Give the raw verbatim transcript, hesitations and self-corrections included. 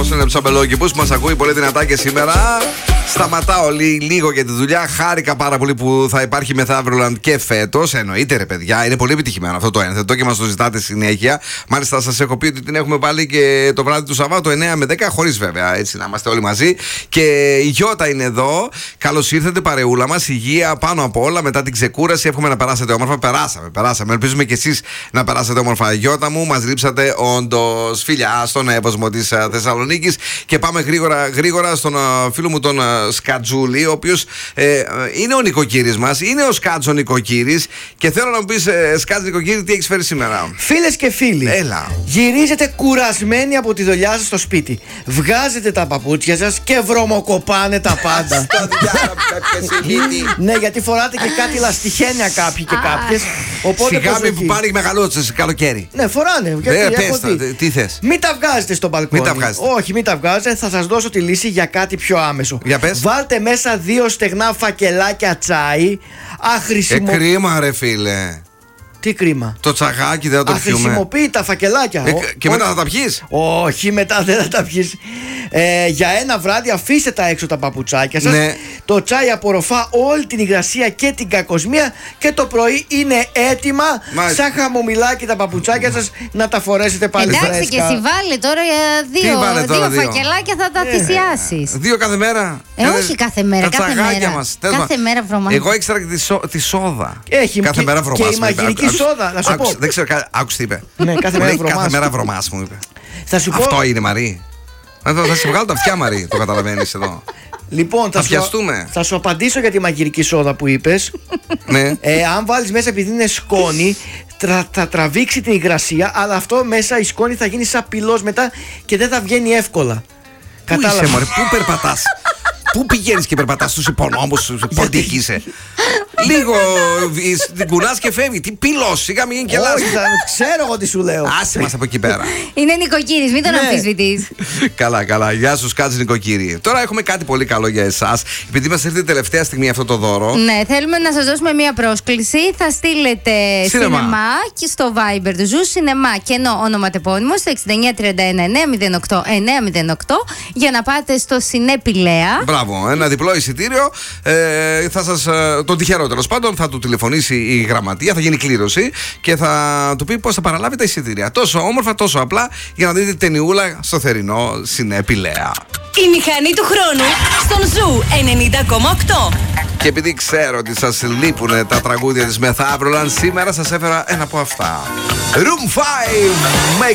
Αυτός είναι ο Ψαμπελόκηπος που μας ακούει πολύ δυνατά και σήμερα. Σταματάω λί, λίγο για τη δουλειά. Χάρηκα πάρα πολύ που θα υπάρχει Μεθαύριολαντ και φέτος. Εννοείται, ρε παιδιά, είναι πολύ επιτυχημένο αυτό το ένθετο και μας το ζητάτε συνέχεια. Μάλιστα, σας έχω πει ότι την έχουμε βάλει και το βράδυ του Σαββάτου εννιά με δέκα, χωρίς βέβαια έτσι να είμαστε όλοι μαζί. Και η Γιώτα είναι εδώ. Καλώς ήρθατε, παρεούλα μας. Υγεία πάνω απ' όλα μετά την ξεκούραση. Εύχομαι να περάσετε όμορφα. Περάσαμε, περάσαμε. Ελπίζουμε και εσείς να περάσετε όμορφα. Γιώτα μου, μας λείψατε όντως. Φιλιά στον Εύωσμο της Θεσσαλονίκης. Και πάμε γρήγορα, γρήγορα στον φίλο μου τον Σκατζούλη, ο οποίος ε, είναι ο νοικοκύρης μας. Είναι ο Σκάτζο νοικοκύρης. Και θέλω να μου πεις, ε, Σκάτζο νοικοκύρη, τι έχεις φέρει σήμερα? Φίλες και φίλοι, έλα. Γυρίζετε κουρασμένοι από τη δουλειά σας στο σπίτι. Βγάζετε τα παπούτσια σας και βρωμοκοπάνε τα πάντα. Ναι, γιατί φοράτε και κάτι λαστιχένια κάποιοι και κάποιες. Σιγά μην που πάνε μεγαλώτσες καλοκαίρι. Ναι, φοράνε. Ναι, πες τα, τι θες? Μην τα βγάζετε στο μπαλκόνι. Μην τα βγάζετε. Όχι, μην τα βγάζετε. Θα σας δώσω τη λύση για κάτι πιο άμεσο. Για πες. Βάλτε μέσα δύο στεγνά φακελάκια τσάι. Αχρησιμο... Ε, κρίμα, ρε φίλε. Τι κρίμα? Το τσαγάκι δεν θα το πιούμε. Αχρησιμοποιεί τα φακελάκια. Ε, Ο, και μετά θα τα πιείς? Όχι, μετά δεν θα τα πιείς. Ε, για ένα βράδυ αφήστε τα έξω τα παπουτσάκια σας. Ναι. Το τσάι απορροφά όλη την υγρασία και την κακοσμία και το πρωί είναι έτοιμα. Μάλιστα. Σαν χαμομηλάκι τα παπουτσάκια σας να τα φορέσετε πάλι. Εντάξει, φρέσκα. και εσύ βάλε τώρα δύο, βάλε τώρα, δύο δύο φακελάκια θα τα Ε, θυσιάσεις. Δύο κάθε μέρα. Ε, όχι κάθε μέρα, τα κάθε τσαγάκια μέρα. μας. Κάθε μέρα βρωμά. Εγώ ήξερα και τη, σο, τη σόδα. Έχει κάθε και, μέρα και βρωμάς. η μαγειρική σόδα, να σου άκουσε, πω. δεν ξέρω, άκουσε τι είπε. Ναι, κάθε μέρα βρωμάς. Κάθε μέρα βρωμάς μου είπε. Θα σου πω. Αυτό είναι, Μαρή. Θα, θα σε βγάλω τα αυτιά, Μαρή, το καταλαβαίνεις εδώ. Λοιπόν, θα, θα πιαστούμε. Σου, θα σου απαντήσω για τη μαγειρική σόδα που είπες. Ναι. Ε, αν βάλεις μέσα, επειδή είναι σκόνη, τρα, θα τραβήξει την υγρασία, αλλά αυτό μέσα η σκόνη θα γίνει σαν πυλός μετά και δεν θα βγαίνει εύκολα. Πού είσαι, μωρέ, πού περπατάς? Πού πηγαίνεις και περπατάς στους υπονόμους, ποντίκι είσαι? Λίγο την κουνάς και φεύγει. Τι πύλος, σιγά μην γίνει και λάθος. Ξέρω εγώ τι σου λέω. Άσε μας από εκεί πέρα. Είναι νοικοκύρης, μην τον Ναι. αμφισβητείς. Καλά, καλά. Γεια σου, Σκάτζ νοικοκύρη. Τώρα έχουμε κάτι πολύ καλό για εσάς. Επειδή μας ήρθε τελευταία στιγμή αυτό το δώρο. Ναι, θέλουμε να σας δώσουμε μία πρόσκληση. Θα στείλετε Σινεμά. σινεμά και στο Viber του Ζου Σινεμά και ενώ ονοματεπώνυμο στο εξήντα εννιά τριάντα ένα εννιά μηδέν οκτώ εννιά μηδέν οκτώ για να πάτε στο Συνέπηλαία. Μπράβο, ένα διπλό εισιτήριο. Ε, θα σας, τον τυχερό τέλος πάντων, θα του τηλεφωνήσει η γραμματεία, θα γίνει κλήρωση και θα του πει πώς θα παραλάβει τα εισιτήρια. Τόσο όμορφα, τόσο απλά για να δείτε ταινιούλα στο θερινό Συνέπηλαία. Η μηχανή του χρόνου στον Ζου ενενήντα κόμμα οκτώ. Και επειδή ξέρω ότι σας λείπουν τα τραγούδια της Μεθαύριολαντ, σήμερα σας έφερα ένα από αυτά. Room φάιβ, Make